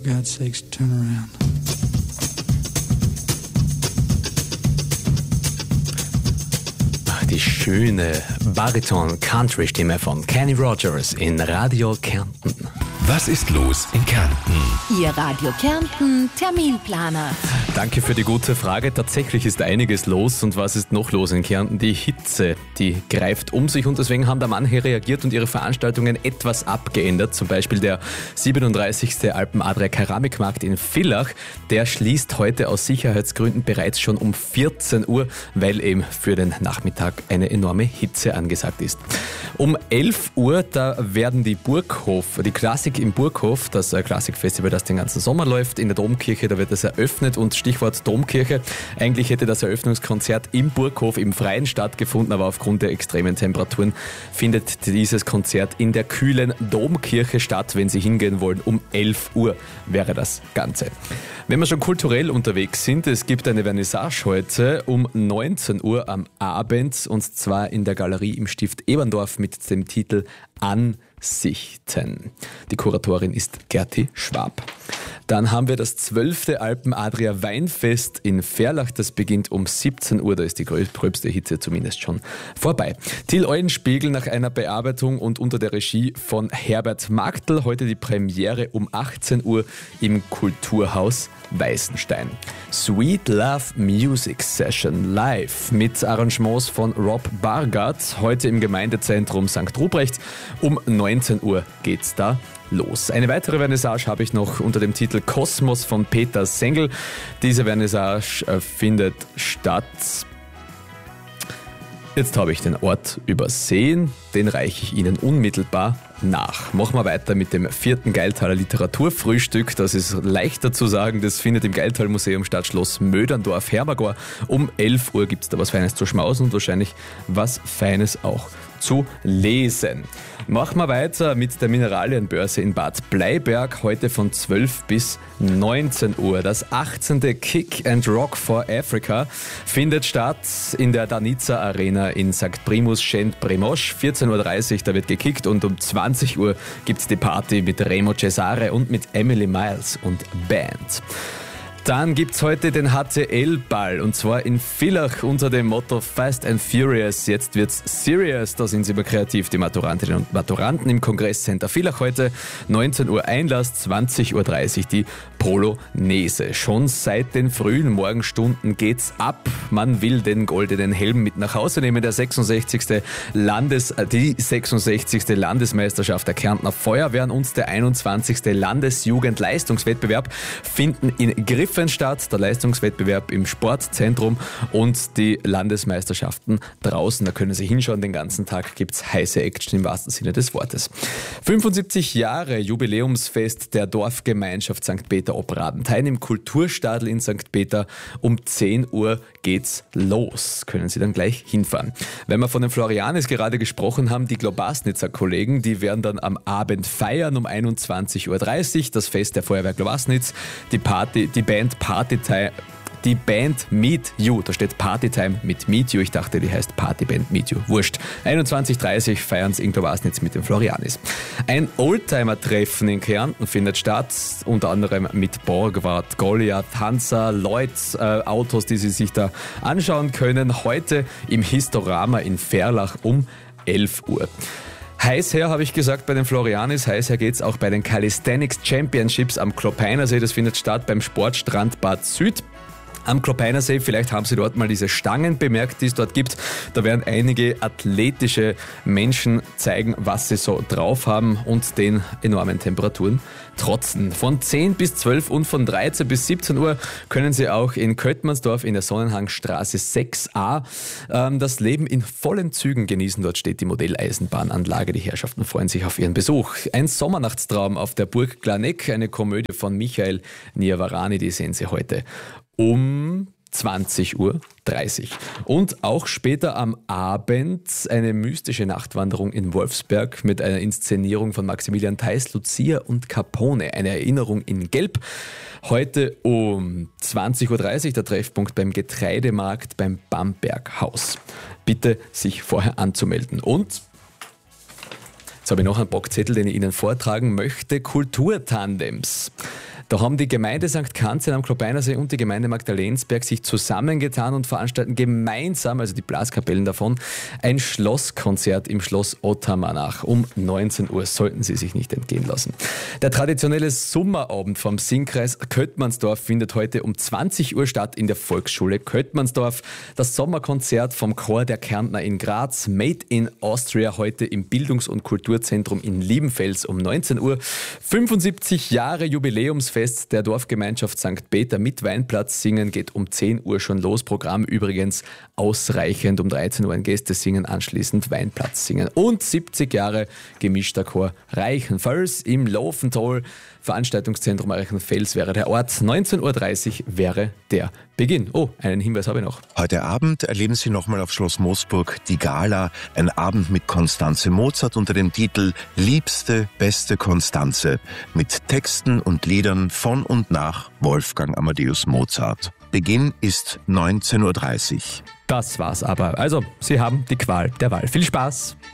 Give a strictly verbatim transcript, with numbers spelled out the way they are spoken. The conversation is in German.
for God's sakes, turn around. Die schöne Bariton-Country-Stimme von Kenny Rogers in Radio Kärnten. Was ist los in Kärnten? Ihr Radio Kärnten Terminplaner. Danke für die gute Frage. Tatsächlich ist einiges los. Und was ist noch los in Kärnten? Die Hitze, die greift um sich und deswegen haben da manche reagiert und ihre Veranstaltungen etwas abgeändert. Zum Beispiel der siebenunddreißigste Alpen-Adria Keramikmarkt in Villach. Der schließt heute aus Sicherheitsgründen bereits schon um vierzehn Uhr, weil eben für den Nachmittag eine enorme Hitze angesagt ist. Um elf Uhr, da werden die Burghof, die Klassik im Burghof, das Klassikfestival, das den ganzen Sommer läuft, in der Domkirche, da wird es eröffnet und Stichwort Domkirche. Eigentlich hätte das Eröffnungskonzert im Burghof im Freien stattgefunden, aber aufgrund der extremen Temperaturen findet dieses Konzert in der kühlen Domkirche statt. Wenn Sie hingehen wollen, um elf Uhr wäre das Ganze. Wenn wir schon kulturell unterwegs sind, es gibt eine Vernissage heute um neunzehn Uhr am Abend und zwar in der Galerie im Stift Eberndorf mit dem Titel Ansichten. Die Kuratorin ist Gerti Schwab. Dann haben wir das zwölfte Alpen-Adria Weinfest in Verlach. Das beginnt um siebzehn Uhr. Da ist die gröbste Hitze zumindest schon vorbei. Till Eulenspiegel nach einer Bearbeitung und unter der Regie von Herbert Magdl. Heute die Premiere um achtzehn Uhr im Kulturhaus Weißenstein. Sweet Love Music Session live mit Arrangements von Rob Bargard. Heute im Gemeindezentrum Sankt Ruprecht. Um neunzehn Uhr geht's da los. Eine weitere Vernissage habe ich noch unter dem Titel Kosmos von Peter Sengel. Diese Vernissage äh, findet statt. Jetzt habe ich den Ort übersehen, den reiche ich Ihnen unmittelbar nach. Machen wir weiter mit dem vierten Geiltaler Literaturfrühstück. Das ist leichter zu sagen, das findet im Geiltal-Museum Stadtschloss Möderndorf-Hermagor. Um elf Uhr gibt es da was Feines zu schmausen und wahrscheinlich was Feines auch zu lesen. Machen wir weiter mit der Mineralienbörse in Bad Bleiberg, heute von zwölf bis neunzehn Uhr. Das achtzehnte Kick and Rock for Africa findet statt in der Danica Arena in Sankt Primus Schent-Bremosch. vierzehn Uhr dreißig, da wird gekickt und um zwanzig Uhr gibt es die Party mit Remo Cesare und mit Emily Miles und Band. Dann gibt's heute den H T L-Ball und zwar in Villach unter dem Motto Fast and Furious. Jetzt wird's serious, da sind sie immer kreativ, die Maturantinnen und Maturanten im Kongresscenter Villach heute. neunzehn Uhr Einlass, zwanzig Uhr dreißig die Polonaise. Schon seit den frühen Morgenstunden geht's ab. Man will den goldenen Helm mit nach Hause nehmen. Der sechsundsechzigste Landes, die sechsundsechzigste Landesmeisterschaft der Kärntner Feuerwehren und der einundzwanzigste Landesjugendleistungswettbewerb finden in Griff statt, der Leistungswettbewerb im Sportzentrum und die Landesmeisterschaften draußen. Da können Sie hinschauen, den ganzen Tag gibt es heiße Action im wahrsten Sinne des Wortes. fünfundsiebzig Jahre Jubiläumsfest der Dorfgemeinschaft Sankt Peter-Obradenthein im Kulturstadel in Sankt Peter. Um zehn Uhr geht's los. Können Sie dann gleich hinfahren. Wenn wir von den Florianis gerade gesprochen haben, die Globasnitzer Kollegen, die werden dann am Abend feiern um einundzwanzig Uhr dreißig. Das Fest der Feuerwehr Globasnitz, die Party, die Band Partytime, die Band Meet You, da steht Partytime mit Meet You, ich dachte, die heißt Partyband Meet You, wurscht. einundzwanzig Uhr dreißig feiern sie in Globasnitz mit den Florianis. Ein Oldtimer-Treffen in Kärnten findet statt, unter anderem mit Borgward, Goliath, Hansa, Lloyds, äh, Autos, die Sie sich da anschauen können, heute im Historama in Verlach um elf Uhr. Heiß her, habe ich gesagt, bei den Florianis. Heiß her geht's auch bei den Calisthenics Championships am Klopeinersee. Das findet statt beim Sportstrand Bad Süd. Am Klopeinersee, vielleicht haben Sie dort mal diese Stangen bemerkt, die es dort gibt. Da werden einige athletische Menschen zeigen, was sie so drauf haben und den enormen Temperaturen trotzen. Von zehn bis zwölf und von dreizehn bis siebzehn Uhr können Sie auch in Köttmannsdorf in der Sonnenhangstraße sechs a ähm, das Leben in vollen Zügen genießen. Dort steht die Modelleisenbahnanlage. Die Herrschaften freuen sich auf ihren Besuch. Ein Sommernachtstraum auf der Burg Glaneck, eine Komödie von Michael Niavarani, die sehen Sie heute um zwanzig Uhr dreißig. Und auch später am Abend eine mystische Nachtwanderung in Wolfsberg mit einer Inszenierung von Maximilian Theiss, Lucia und Capone, eine Erinnerung in Gelb. Heute um zwanzig Uhr dreißig der Treffpunkt beim Getreidemarkt beim Bamberghaus. Bitte sich vorher anzumelden. Und jetzt habe ich noch einen Bockzettel, den ich Ihnen vortragen möchte. Kulturtandems. Da haben die Gemeinde Sankt Kanzian am Klobeinersee und die Gemeinde Magdalensberg sich zusammengetan und veranstalten gemeinsam, also die Blaskapellen davon, ein Schlosskonzert im Schloss Ottamanach. Um neunzehn Uhr sollten Sie sich nicht entgehen lassen. Der traditionelle Sommerabend vom Singkreis Köttmannsdorf findet heute um zwanzig Uhr statt in der Volksschule Köttmannsdorf. Das Sommerkonzert vom Chor der Kärntner in Graz, Made in Austria, heute im Bildungs- und Kulturzentrum in Liebenfels um neunzehn Uhr. fünfundsiebzig Jahre Jubiläumsfest der Dorfgemeinschaft Sankt Peter mit Weinplatz singen geht um zehn Uhr schon los. Programm übrigens ausreichend. Um dreizehn Uhr ein Gästesingen, anschließend Weinplatz singen. Und siebzig Jahre gemischter Chor Reichenfels im Laufental. Veranstaltungszentrum Reichenfels wäre der Ort. neunzehn Uhr dreißig wäre der Beginn. Oh, einen Hinweis habe ich noch. Heute Abend erleben Sie nochmal auf Schloss Moosburg die Gala. Ein Abend mit Konstanze Mozart unter dem Titel Liebste, beste Konstanze. Mit Texten und Liedern von und nach Wolfgang Amadeus Mozart. Beginn ist neunzehn Uhr dreißig. Das war's aber. Also, Sie haben die Qual der Wahl. Viel Spaß!